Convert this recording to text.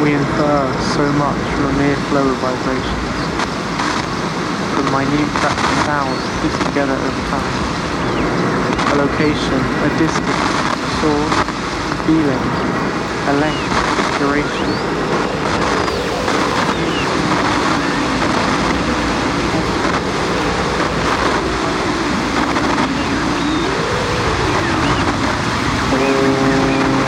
We infer so much from a mere flow of vibrations, from minute tracks of sound pieced together over time. A location, a distance, source, feeling, a length, duration.